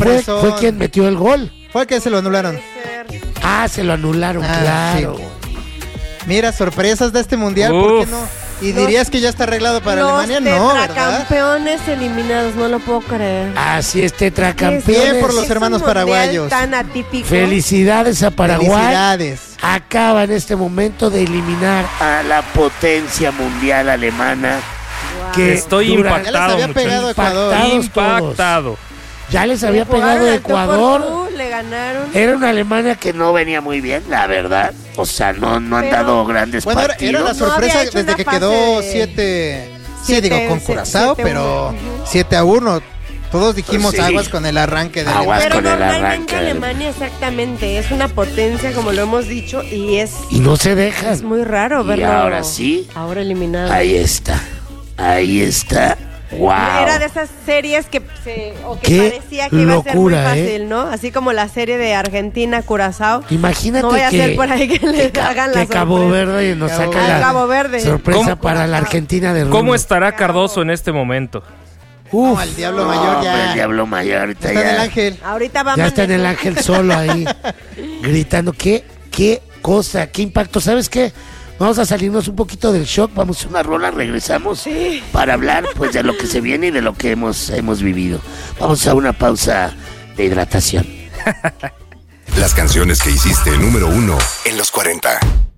siempre fue quien metió el gol. Fue el que se lo anularon. Se lo anularon, claro. Sí. Mira, sorpresas de este mundial, ¿por qué no? ¿Y dirías que ya está arreglado para Alemania? No, ¿verdad? Campeones eliminados, no lo puedo creer. Así es, tetracampeones. Bien por los hermanos paraguayos. Tan atípico. Felicidades a Paraguay. Felicidades. Acaba en este momento de eliminar a la potencia mundial alemana. Wow. Que estoy impactado. Ya les había pegado Ecuador. Impactado. Ya les había pegado Ecuador. Le ganaron. Era una Alemania que no venía muy bien, la verdad. O sea, no han dado grandes partidos. Era la sorpresa desde que quedó 7. Sí, digo, con Curazao, pero 7-1. Todos dijimos aguas con el arranque de Aguas Pero con el normalmente arranque. Alemania exactamente es una potencia, como lo hemos dicho, y no se dejan. es muy raro verlo. Y ahora sí. Ahora eliminado. Ahí está. Wow. Era de esas series que Qué parecía que iba a ser muy locura, fácil, ¿no? Así como la serie de Argentina, Curazao. Imagínate no vaya que a ser por ahí que le hagan la que Cabo sorpresa. Verde nos saca la Cabo Verde. sorpresa para la Argentina de Rulo. ¿Cómo estará Cardoso en este momento? No, el Diablo Mayor ya. El Diablo Mayor ahorita Está en el ya. Ángel. Ahorita va a Ya está en el amanecer. Ángel solo ahí, gritando. ¿Qué cosa? ¿Qué impacto? ¿Sabes qué? Vamos a salirnos un poquito del shock, vamos a una rola, regresamos para hablar pues de lo que se viene y de lo que hemos vivido. Vamos a una pausa de hidratación. Las canciones que hiciste número 1 en los 40.